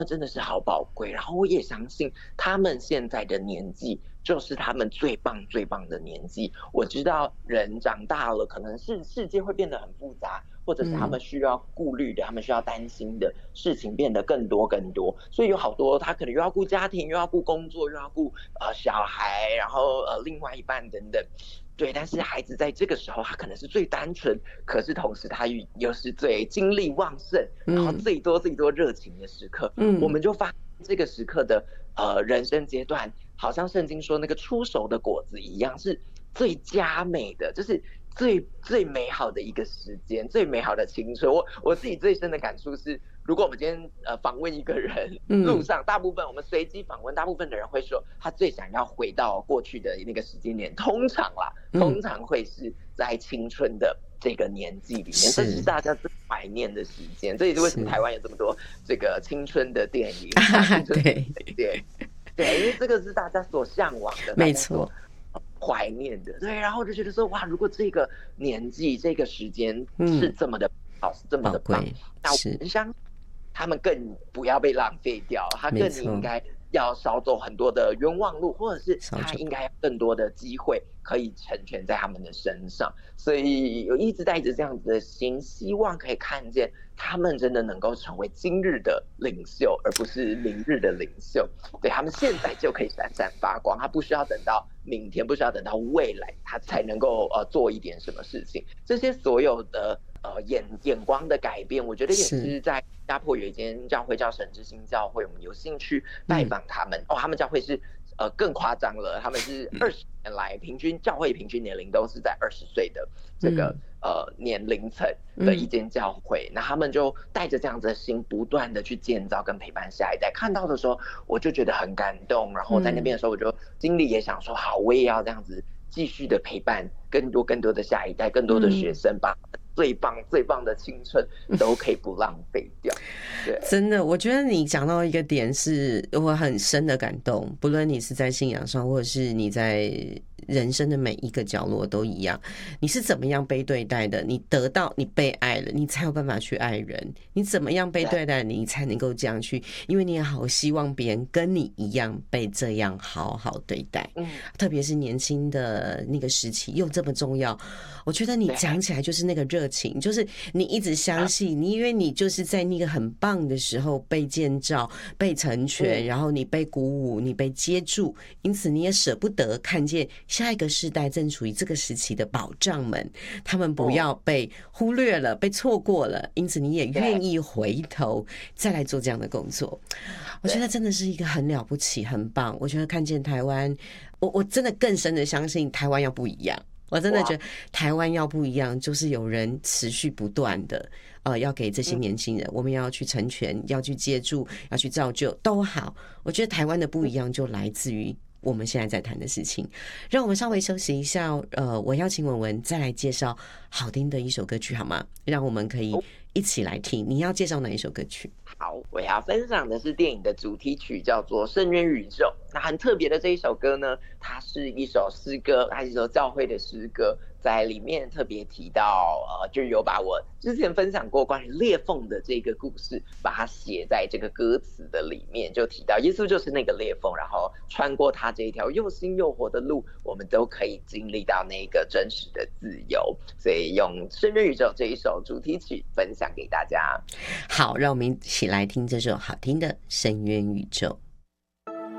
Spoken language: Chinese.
真的是好宝贵。然后我也相信他们现在的年纪就是他们最棒最棒的年纪。我知道人长大了，可能是世界会变得很复杂，或者是他们需要顾虑的，他们需要担心的事情变得更多更多。所以有好多他可能又要顾家庭，又要顾工作，又要顾小孩，然后另外一半等等。对，但是孩子在这个时候，他可能是最单纯，可是同时他又是最精力旺盛，然后最多最多热情的时刻。我们就发现这个时刻的人生阶段，好像圣经说那个出熟的果子一样，是最佳美的，就是最美好的一个时间，最美好的青春。我自己最深的感触是，如果我们今天访问一个人，路上大部分我们随机访问，大部分的人会说他最想要回到过去的那个时间点，通常会是在青春的这个年纪里面，这是大家最怀念的时间。这也是为什么台湾有这么多这个青春的电影，青春的电影。对，因为这个是大家所向往的， 没错， 怀念的。对，然后就觉得说，哇，如果这个年纪、这个时间是这么的好，是这么的棒，那我们相他们更不要被浪费掉，他更应该要少走很多的冤枉路，或者是他应该有更多的机会可以成全在他们的身上。所以我一直带着这样子的心，希望可以看见他们真的能够成为今日的领袖，而不是明日的领袖。对，他们现在就可以闪闪发光，他不需要等到明天，不需要等到未来，他才能够做一点什么事情。这些所有的眼光的改变，我觉得也是在新加坡有一间教会叫神之星教会，我们有兴趣拜访他们。他们教会是更夸张了，他们是20年来教会平均年龄都是在20岁的这个年龄层的一间教会。那他们就带着这样子的心，不断的去建造跟陪伴下一代。看到的时候，我就觉得很感动。然后在那边的时候，我就心里也想说，好，我也要这样子继续的陪伴更多的下一代，更多的学生，把最棒的青春都可以不浪费掉。对， 真的，我觉得你讲到一个点是我很深的感动，不论你是在信仰上，或者是你在人生的每一个角落都一样，你是怎么样被对待的，你得到你被爱了，你才有办法去爱人。你怎么样被对待，你才能够这样去，因为你也好希望别人跟你一样被这样好好对待。特别是年轻的那个时期又这么重要，我觉得你讲起来就是那个热情，就是你一直相信你，因为你就是在那个很棒的时候被建造、被成全，然后你被鼓舞、你被接住，因此你也舍不得看见下一个世代正处于这个时期的宝藏们，他们不要被忽略了、被错过了，因此你也愿意回头再来做这样的工作。我觉得真的是一个很了不起、很棒。我觉得看见台湾，我真的更深的相信台湾要不一样。我真的觉得台湾要不一样，就是有人持续不断的要给这些年轻人，我们要去成全，要去接住，要去造就都好。我觉得台湾的不一样就来自于我们现在在谈的事情。让我们稍微休息一下，我邀请文文再来介绍好听的一首歌曲好吗？让我们可以一起来听。你要介绍哪一首歌曲？ 好，我要分享的是电影的主题曲，叫做《深渊宇宙》。那很特别的这一首歌呢，它是一首诗歌，它是一首教会的诗歌，在里面特别提到，就有把我之前分享过关于裂缝的这个故事，把它写在这个歌词的里面，就提到耶稣就是那个裂缝，然后穿过它这一条又新又活的路，我们都可以经历到那个真实的自由。所以用《深渊宇宙》这一首主题曲分享给大家。 好，让我们一起来听这首好听的《深渊宇宙》。